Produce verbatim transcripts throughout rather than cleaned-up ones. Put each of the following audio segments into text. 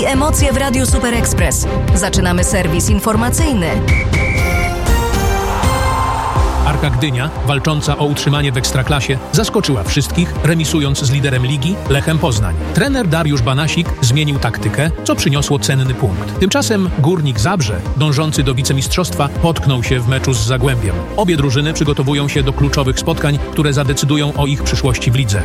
emocje w Radiu Super Express. Zaczynamy serwis informacyjny. Arka Gdynia, walcząca o utrzymanie w Ekstraklasie, zaskoczyła wszystkich, remisując z liderem ligi Lechem Poznań. Trener Dariusz Banasik zmienił taktykę, co przyniosło cenny punkt. Tymczasem Górnik Zabrze, dążący do wicemistrzostwa, potknął się w meczu z Zagłębiem. Obie drużyny przygotowują się do kluczowych spotkań, które zadecydują o ich przyszłości w lidze.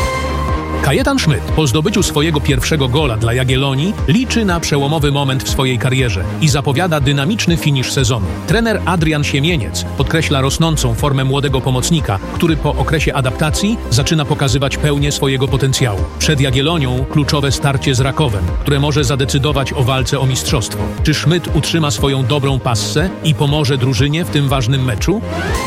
Kajetan Szmyt po zdobyciu swojego pierwszego gola dla Jagiellonii liczy na przełomowy moment w swojej karierze i zapowiada dynamiczny finisz sezonu. Trener Adrian Siemieniec podkreśla rosnącą formę młodego pomocnika, który po okresie adaptacji zaczyna pokazywać pełnię swojego potencjału. Przed Jagiellonią kluczowe starcie z Rakowem, które może zadecydować o walce o mistrzostwo. Czy Szmyt utrzyma swoją dobrą passę i pomoże drużynie w tym ważnym meczu?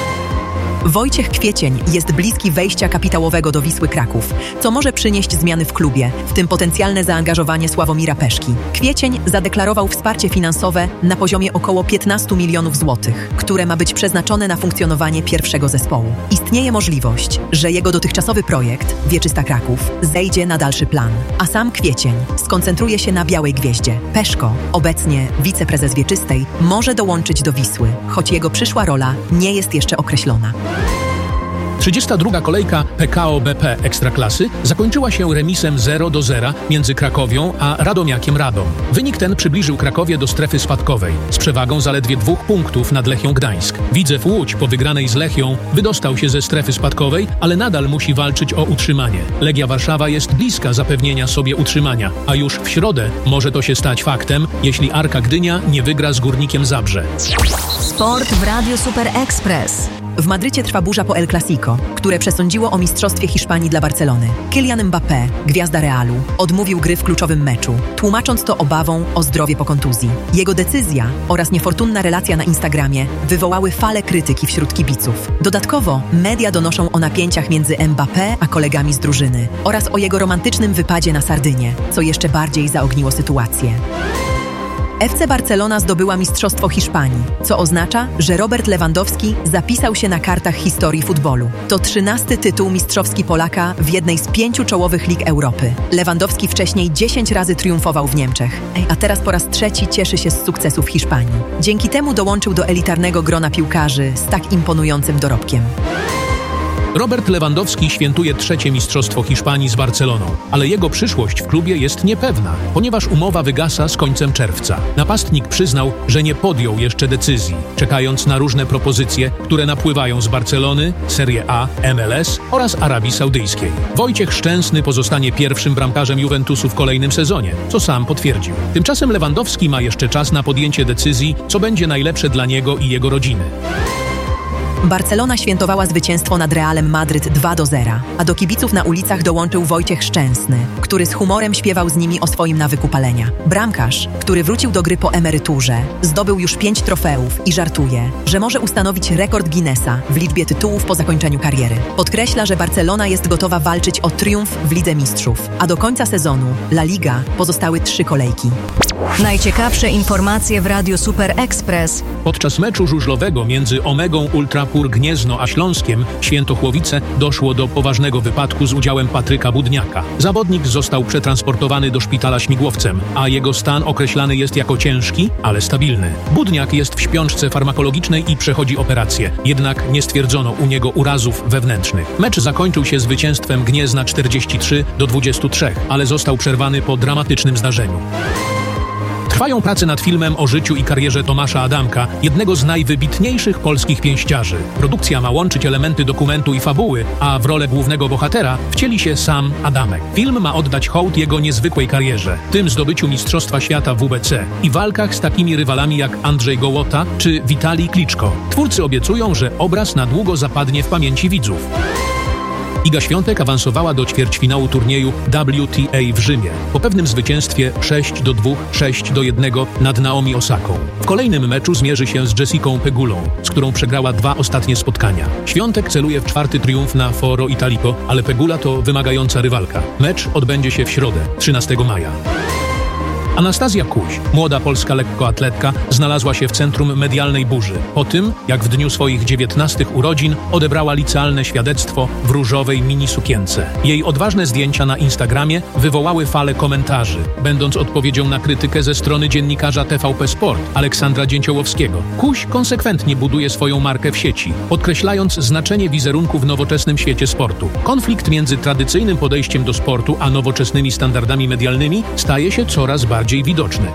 Wojciech Kwiecień jest bliski wejścia kapitałowego do Wisły Kraków, co może przynieść zmiany w klubie, w tym potencjalne zaangażowanie Sławomira Peszki. Kwiecień zadeklarował wsparcie finansowe na poziomie około piętnaście milionów złotych, które ma być przeznaczone na funkcjonowanie pierwszego zespołu. Istnieje możliwość, że jego dotychczasowy projekt, Wieczysta Kraków, zejdzie na dalszy plan, a sam Kwiecień skoncentruje się na Białej Gwieździe. Peszko, obecnie wiceprezes Wieczystej, może dołączyć do Wisły, choć jego przyszła rola nie jest jeszcze określona. trzydziesta druga kolejka P K O B P Ekstraklasy zakończyła się remisem zero do zera między Krakowią a Radomiakiem Radom. Wynik ten przybliżył Krakowię do strefy spadkowej, z przewagą zaledwie dwóch punktów nad Lechią Gdańsk. Widzew Łódź po wygranej z Lechią wydostał się ze strefy spadkowej, ale nadal musi walczyć o utrzymanie. Legia Warszawa jest bliska zapewnienia sobie utrzymania, a już w środę może to się stać faktem, jeśli Arka Gdynia nie wygra z Górnikiem Zabrze. Sport w Radiu Super Express. W Madrycie trwa burza po El Clasico, które przesądziło o mistrzostwie Hiszpanii dla Barcelony. Kylian Mbappé, gwiazda Realu, odmówił gry w kluczowym meczu, tłumacząc to obawą o zdrowie po kontuzji. Jego decyzja oraz niefortunna relacja na Instagramie wywołały falę krytyki wśród kibiców. Dodatkowo media donoszą o napięciach między Mbappé a kolegami z drużyny oraz o jego romantycznym wypadzie na Sardynię, co jeszcze bardziej zaogniło sytuację. F C Barcelona zdobyła Mistrzostwo Hiszpanii, co oznacza, że Robert Lewandowski zapisał się na kartach historii futbolu. To trzynasty tytuł mistrzowski Polaka w jednej z pięciu czołowych lig Europy. Lewandowski wcześniej dziesięć razy triumfował w Niemczech, a teraz po raz trzeci cieszy się z sukcesu w Hiszpanii. Dzięki temu dołączył do elitarnego grona piłkarzy z tak imponującym dorobkiem. Robert Lewandowski świętuje trzecie mistrzostwo Hiszpanii z Barceloną, ale jego przyszłość w klubie jest niepewna, ponieważ umowa wygasa z końcem czerwca. Napastnik przyznał, że nie podjął jeszcze decyzji, czekając na różne propozycje, które napływają z Barcelony, Serie A, M L S oraz Arabii Saudyjskiej. Wojciech Szczęsny pozostanie pierwszym bramkarzem Juventusu w kolejnym sezonie, co sam potwierdził. Tymczasem Lewandowski ma jeszcze czas na podjęcie decyzji, co będzie najlepsze dla niego i jego rodziny. Barcelona świętowała zwycięstwo nad Realem Madryt dwa do zera, a do kibiców na ulicach dołączył Wojciech Szczęsny, który z humorem śpiewał z nimi o swoim nawyku palenia. Bramkarz, który wrócił do gry po emeryturze, zdobył już pięć trofeów i żartuje, że może ustanowić rekord Guinnessa w liczbie tytułów po zakończeniu kariery. Podkreśla, że Barcelona jest gotowa walczyć o triumf w Lidze Mistrzów, a do końca sezonu La Liga pozostały trzy kolejki. Najciekawsze informacje w Radiu Super Express. Podczas meczu żużlowego między Omegą Ultrapur Gniezno a Śląskiem Świętochłowice doszło do poważnego wypadku z udziałem Patryka Budniaka. Zawodnik został przetransportowany do szpitala śmigłowcem, a jego stan określany jest jako ciężki, ale stabilny. Budniak jest w śpiączce farmakologicznej i przechodzi operację, jednak nie stwierdzono u niego urazów wewnętrznych. Mecz zakończył się zwycięstwem Gniezna czterdzieści trzy do dwudziestu trzech, ale został przerwany po dramatycznym zdarzeniu. Trwają prace nad filmem o życiu i karierze Tomasza Adamka, jednego z najwybitniejszych polskich pięściarzy. Produkcja ma łączyć elementy dokumentu i fabuły, a w rolę głównego bohatera wcieli się sam Adamek. Film ma oddać hołd jego niezwykłej karierze, tym zdobyciu Mistrzostwa Świata w W B C i walkach z takimi rywalami jak Andrzej Gołota czy Witalij Kliczko. Twórcy obiecują, że obraz na długo zapadnie w pamięci widzów. Iga Świątek awansowała do ćwierćfinału turnieju W T A w Rzymie po pewnym zwycięstwie sześć do dwóch, sześć do jednego nad Naomi Osaką. W kolejnym meczu zmierzy się z Jessicą Pegulą, z którą przegrała dwa ostatnie spotkania. Świątek celuje w czwarty triumf na Foro Italico, ale Pegula to wymagająca rywalka. Mecz odbędzie się w środę, trzynastego maja. Anastazja Kuś, młoda polska lekkoatletka, znalazła się w centrum medialnej burzy po tym, jak w dniu swoich dziewiętnastych urodzin odebrała licealne świadectwo w różowej minisukience. Jej odważne zdjęcia na Instagramie wywołały falę komentarzy, będąc odpowiedzią na krytykę ze strony dziennikarza T V P Sport Aleksandra Dzięciołowskiego. Kuś konsekwentnie buduje swoją markę w sieci, podkreślając znaczenie wizerunku w nowoczesnym świecie sportu. Konflikt między tradycyjnym podejściem do sportu a nowoczesnymi standardami medialnymi staje się coraz bardziej widoczny.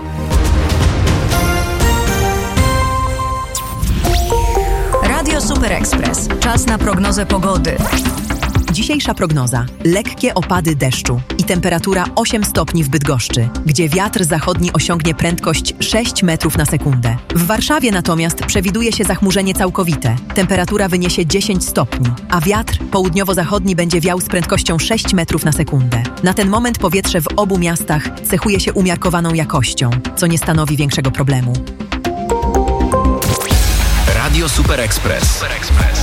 Radio Super Express. Czas na prognozę pogody. Dzisiejsza prognoza. Lekkie opady deszczu i temperatura osiem stopni w Bydgoszczy, gdzie wiatr zachodni osiągnie prędkość sześć metrów na sekundę. W Warszawie natomiast przewiduje się zachmurzenie całkowite. Temperatura wyniesie dziesięć stopni, a wiatr południowo-zachodni będzie wiał z prędkością sześć metrów na sekundę. Na ten moment powietrze w obu miastach cechuje się umiarkowaną jakością, co nie stanowi większego problemu. Radio Super Express.